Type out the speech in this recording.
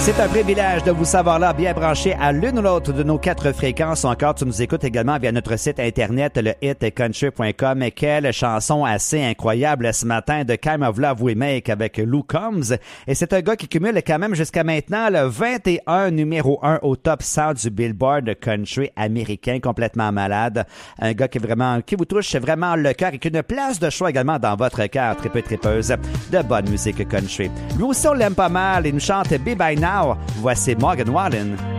C'est un privilège de vous savoir là, bien branché à l'une ou l'autre de nos 4 fréquences. Encore, tu nous écoutes également via notre site internet, le hitcountry.com. Quelle chanson assez incroyable ce matin de Kind of Love We Make avec Lou Combs. Et c'est un gars qui cumule quand même jusqu'à maintenant le 21 numéro 1 au top 100 du Billboard country américain, complètement malade. Un gars qui vous touche vraiment le cœur et qui a une place de choix également dans votre cœur, tripeuse de bonne musique country. Lui aussi, on l'aime pas mal. Il nous chante Be By Now. Voici Morgan Wallen.